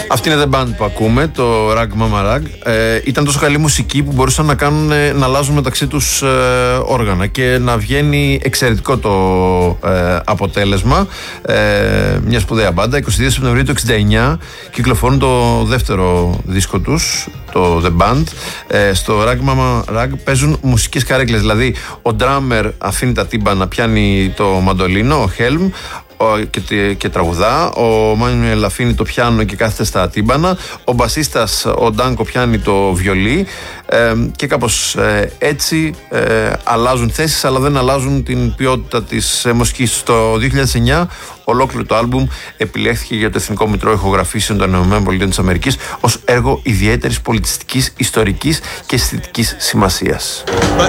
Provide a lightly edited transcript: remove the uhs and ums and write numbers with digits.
Αυτή είναι The Band που ακούμε, το Rag Mama Rag. Ήταν τόσο καλή μουσική που μπορούσαν να κάνουν να αλλάζουν μεταξύ τους όργανα και να βγαίνει εξαιρετικό το αποτέλεσμα. Μια σπουδαία μπάντα. 22 Σεπτεμβρίου του 1969 κυκλοφορούν το δεύτερο δίσκο τους, το The Band. Στο Rag Mama Rag παίζουν μουσικές καρέκλες, δηλαδή ο drummer αφήνει τα τύμπανα, πιάνει το μαντολίνο, ο Helm, και τραγουδά. Ο Μάνιουελ αφήνει το πιάνο και κάθεται στα τύμπανα. Ο μπασίστας, ο Ντάνκο, πιάνει το βιολί και κάπως έτσι αλλάζουν θέσεις, αλλά δεν αλλάζουν την ποιότητα της μουσικής. Το 2009 ολόκληρο το άλμπουμ επιλέχθηκε για το Εθνικό Μητρό Ηχογραφήσεων των ΗΠΑ ως έργο ιδιαίτερης πολιτιστικής, ιστορικής και αισθητικής σημασίας.